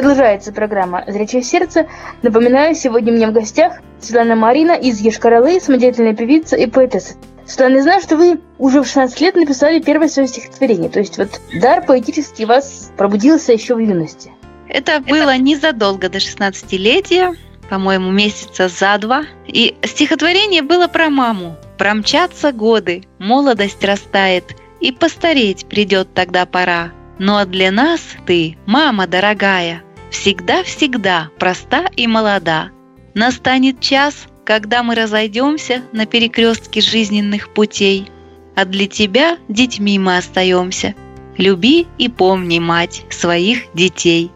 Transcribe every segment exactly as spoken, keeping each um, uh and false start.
Продолжается программа «Зрячее сердце». Напоминаю, сегодня у меня в гостях Светлана Марина из Йошкар-Олы, самодеятельная певица и поэтесса. Светлана, я знаю, что вы уже в шестнадцать лет написали первое свое стихотворение. То есть вот дар поэтический у вас пробудился еще в юности. Это было незадолго до шестнадцатилетия, по-моему, месяца за два. И стихотворение было про маму. Промчатся годы, молодость растает, и постареть придет тогда пора. Но для нас ты, мама дорогая, всегда-всегда проста и молода. Настанет час, когда мы разойдемся на перекрестке жизненных путей, а для тебя детьми мы остаемся. Люби и помни, мать, своих детей.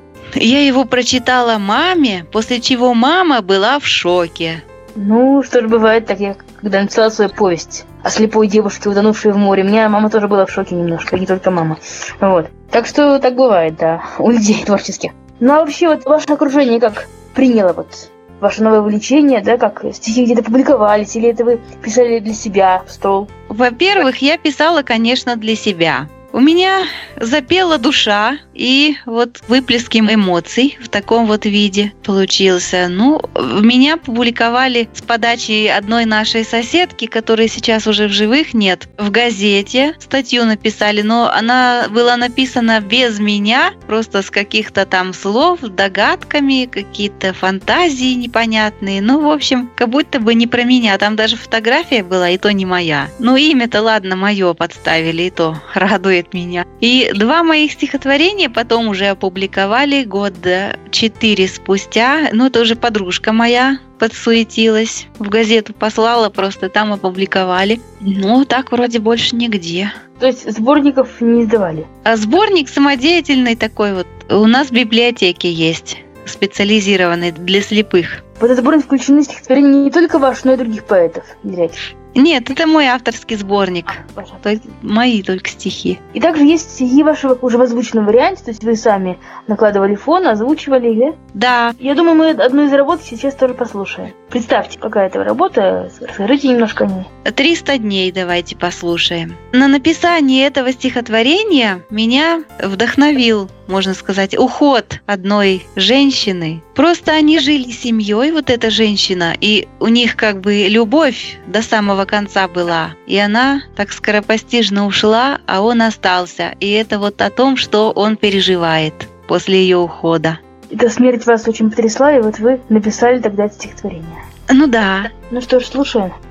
Я его прочитала маме, после чего мама была в шоке. Ну, что ж, бывает так, я когда написала свою повесть о слепой девушке, утонувшей в море, у меня мама тоже была в шоке немножко, не только мама. Вот. Так что так бывает, да, у людей творческих. Ну, а вообще, вот ваше окружение как приняло вот ваше новое увлечение, да, как стихи где-то публиковались, или это вы писали для себя в стол? Во-первых, я писала, конечно, для себя. У меня запела душа, и вот выплески эмоций в таком вот виде получился. Ну, меня публиковали с подачи одной нашей соседки, которой сейчас уже в живых нет. В газете статью написали, но она была написана без меня, просто с каких-то там слов, догадками, какие-то фантазии непонятные. Ну, в общем, как будто бы не про меня. Там даже фотография была, и то не моя. Ну, имя-то, ладно, мое подставили, и то радует меня. И два моих стихотворения потом уже опубликовали года четыре спустя. Ну, это уже подружка моя подсуетилась. В газету послала, просто там опубликовали. Ну, так вроде больше нигде. То есть сборников не издавали? А сборник самодеятельный такой вот у нас в библиотеке есть, специализированный для слепых. В этот сборник включены стихотворения не только ваши, но и других поэтов, незрячих. Нет, это мой авторский сборник. А, только, мои только стихи. И также есть стихи вашего уже в озвученном варианте, то есть вы сами накладывали фон, озвучивали их, да? Да. Я думаю, мы одну из работ сейчас тоже послушаем. Представьте, какая это работа, расскажите немножко о ней. триста дней давайте послушаем. На написание этого стихотворения меня вдохновил, можно сказать, уход одной женщины. Просто они жили семьей, вот эта женщина, и у них как бы любовь до самого конца была. И она так скоропостижно ушла, а он остался. И это вот о том, что он переживает после ее ухода. Эта смерть вас очень потрясла, и вот вы написали тогда это стихотворение. Ну да. Ну что ж, слушаем.